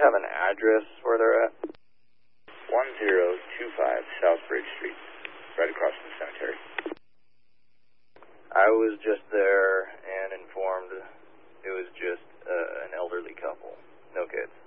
have an address where they're at? 1025 South Bridge Street, right across from the cemetery. I was just there and informed it was just an elderly couple, no kids.